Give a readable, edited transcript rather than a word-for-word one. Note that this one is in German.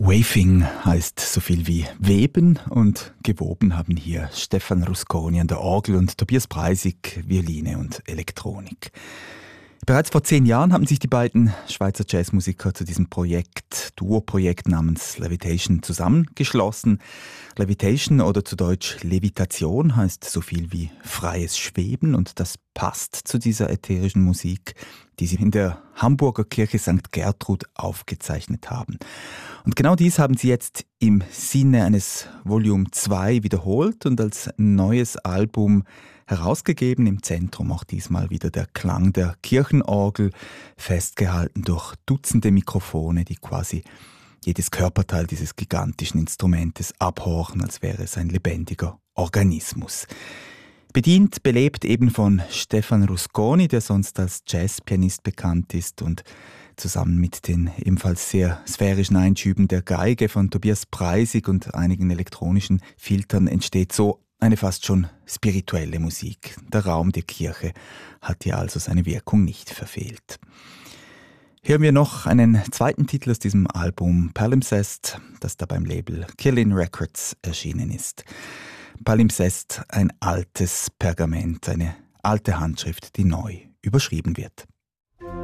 Waving heißt so viel wie weben und gewoben haben hier Stefan Rusconi an der Orgel und Tobias Preissig Violine und Elektronik. Bereits vor 10 Jahren haben sich die beiden Schweizer Jazzmusiker zu diesem Duo-Projekt namens Levitation zusammengeschlossen. Levitation oder zu Deutsch Levitation heißt so viel wie freies Schweben und das passt zu dieser ätherischen Musik, die sie in der Hamburger Kirche St. Gertrud aufgezeichnet haben. Und genau dies haben sie jetzt im Sinne eines Volume 2 wiederholt und als neues Album herausgegeben. Im Zentrum auch diesmal wieder der Klang der Kirchenorgel, festgehalten durch Dutzende Mikrofone, die quasi jedes Körperteil dieses gigantischen Instrumentes abhorchen, als wäre es ein lebendiger Organismus. Bedient, belebt eben von Stefan Rusconi, der sonst als Jazzpianist bekannt ist, und zusammen mit den ebenfalls sehr sphärischen Einschüben der Geige von Tobias Preissig und einigen elektronischen Filtern entsteht so eine fast schon spirituelle Musik. Der Raum der Kirche hat hier also seine Wirkung nicht verfehlt. Hören wir noch einen zweiten Titel aus diesem Album, Palimpsest, das da beim Label Killin Records erschienen ist. Palimpsest, ein altes Pergament, eine alte Handschrift, die neu überschrieben wird.